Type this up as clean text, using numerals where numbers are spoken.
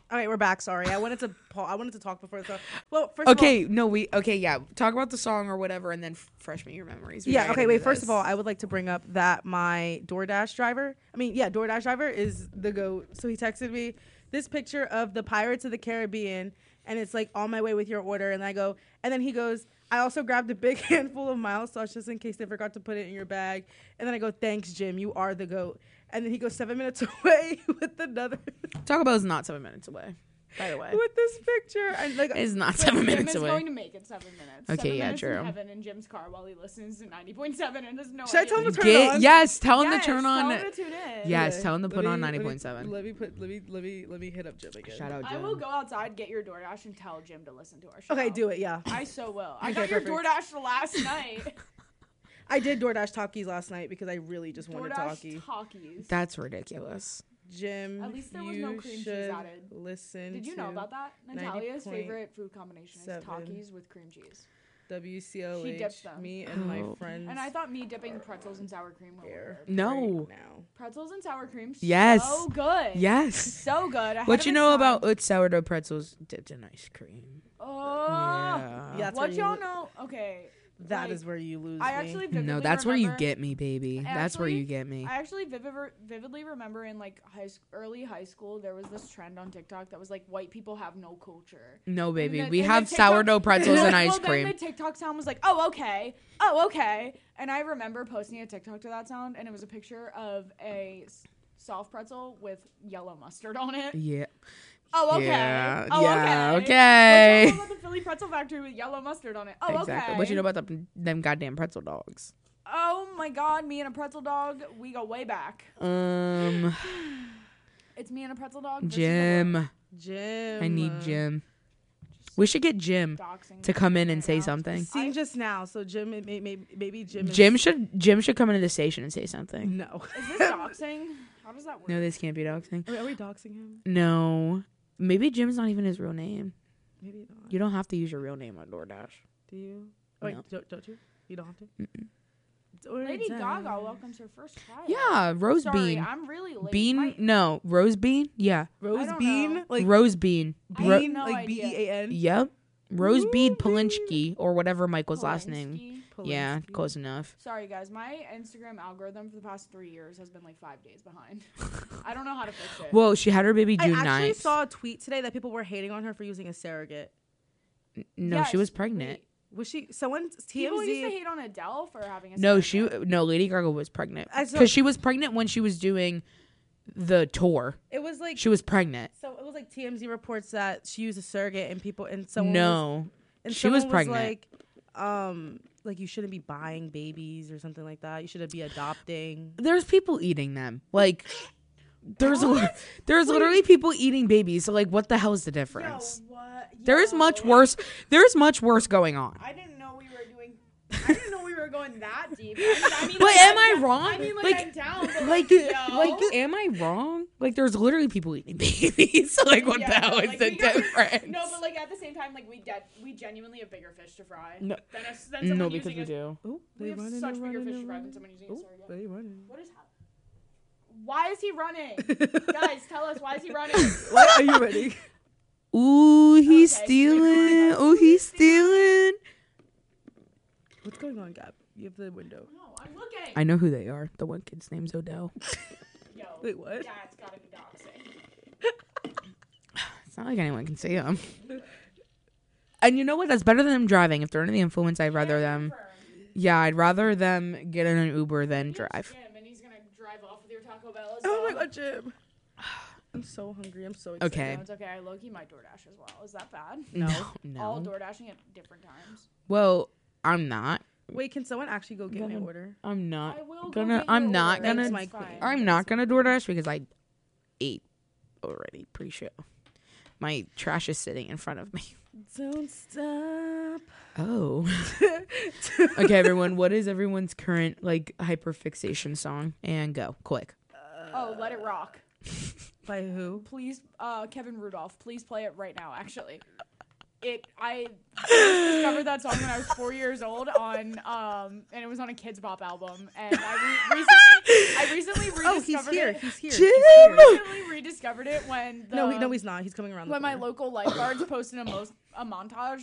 All right, we're back. Sorry, I wanted to talk before the. Well, first Okay, of all, no, talk about the song or whatever, and then fresh me your memories. Yeah. Okay. Wait. First of all, I would like to bring up that my DoorDash driver. DoorDash driver is the GOAT. So he texted me this picture of the Pirates of the Caribbean, and it's like on my way with your order. And then he goes, I also grabbed a big handful of mild sauce just in case they forgot to put it in your bag. And then I go, thanks, Jim. You are the GOAT. And then he goes 7 minutes away with another. Taco Bell is not 7 minutes away. By the way, with this picture, and like it's not 7 minutes Jim away. is going to make it 7 minutes. Okay, 7 yeah, minutes true. in heaven in Jim's car while he listens to 90.7 and has no Should I idea. tell him to turn it on? Yes, tell him to turn Tell on. him to tune in. Yes, tell him to put on 90.7. Let me hit up Jim again. Shout out Jim. I will go outside, get your DoorDash, and tell Jim to listen to our show. Okay, do it. Yeah, I so will. I Okay, got your perfect. DoorDash last night. I did DoorDash Talkies last night because I really just wanted DoorDash Talkie. Talkies. That's ridiculous. Jim, At least there was you no cream cheese should added. Listen. Did you know about that? Natalia's favorite food combination is 7. Talkies with cream cheese. WCOH. She dips them. Me and my Oh. friends. And I thought me dipping pretzels in sour cream were weird. No. Right now. Pretzels and sour cream, Yes. so good. Yes. So good. Ahead What of you its know time. about Utz sourdough pretzels dipped in ice cream? Oh. Yeah. That's What where y'all you, know? Okay. That like, is where you lose I me. actually vividly No, that's where you remember- get me, baby. That's where you get me. I actually vividly remember in like early high school there was this trend on TikTok that was like white people have no culture. No, baby. then- We and have the TikTok- sourdough pretzels and ice Well, cream. then the TikTok sound was like, oh okay, and I remember posting a TikTok to that sound, and it was a picture of a soft pretzel with yellow mustard on it. Yeah. Oh okay. Yeah. Oh Yeah, okay. okay. What you know about the Philly Pretzel Factory with yellow mustard on it? Oh Exactly. okay. What you know about them goddamn pretzel dogs? Oh my God, me and a pretzel dog, we go way back. It's me and a pretzel dog. versus the world. Jim. Jim. I need Jim. We should get Jim Doxing to come in right and say now. something. Seen just now, so Jim, maybe Jim. Jim should come into the station and say something. No. Is this doxing? How does that work? No, this can't be doxing. Are we doxing him? No. Maybe Jim's not even his real name. Maybe not. You don't have to use your real name on DoorDash. Do you? Oh, wait, No. don't you? You don't have to. Lady Gaga welcomes her first child. Yeah, Rose Sorry, Bean. I'm really late. Bean? No, Rose Bean? Yeah. Rose don't bean, know. like Rose Bean. I Ro- have no like idea. BEAN. Yep. Rose Ooh, Bean baby. Polinsky or whatever Michael's last name. Polinsky. Yeah, close enough. Sorry, guys. My Instagram algorithm for the past 3 years has been like 5 days behind. I don't know how to fix it. Well, she had her baby I June actually 9th. saw a tweet today that people were hating on her for using a surrogate. No, Yes, she was pregnant. wait. Was she? Someone People used to TMZ. hate on Adele for having a No, surrogate. Lady Gaga was pregnant. I saw- Because she was pregnant when she was doing the tour. It was like She was pregnant. so. It was like TMZ reports that she used a surrogate and people and someone. No. and she was someone pregnant. like you shouldn't be buying babies or something like that. You should be adopting. There's people eating them. Like, there's literally people eating babies. So, like, what the hell is the difference? Yo, what? There is much worse. There's much worse going on. I didn't know we were doing. I didn't know we were going that deep. I mean, But like, am I'm I down- wrong? I mean, Like- I'm down. But Like, yo. am I wrong? Like, there's literally people eating babies. So, like, what the Yeah, hell is like, the we got- difference? No, but like at the same time, like we genuinely have bigger fish to fry. No. Than someone No, using because we do. Oh, We have such bigger fish to fry than someone using a surrogate. They running. What is happening? Why is he running? Guys, tell us, why is he running? What are you ready? Ooh, he's Okay. stealing. Ooh, he's stealing. What's going on, Gab? You have the window. No, I'm looking. I know who they are. The one kid's name's Odell. Yo, Wait, what? that's gotta be doxing. It's not like anyone can see them. And you know what? That's better than them driving. If they're under the influence, I'd rather them. Yeah, I'd rather them get in an Uber than drive. Jim, and he's gonna drive off with your Taco Bell as Oh well. my god, Jim. I'm so hungry. I'm so excited. Okay. No, it's okay. I low-key might DoorDash as well. Is that bad? All No. DoorDashing at different times. Well, I'm not. Wait, can someone actually go get my order? I'm not I will gonna. Go get I'm your not order. gonna. Thanks, my It's queen. fine. I'm not gonna DoorDash because I ate already pre-show. My trash is sitting in front of me. Don't stop. Oh. Okay, everyone. What is everyone's current like hyperfixation song? And go quick. Oh, Let It Rock. By who? Please, Kevin Rudolph, please play it right now, actually. I first discovered that song when I was 4 years old and it was on a Kids Bop album, and I recently rediscovered it. He's here. I recently rediscovered it when No, he's not. He's coming around. when the my corner. local lifeguards posted a montage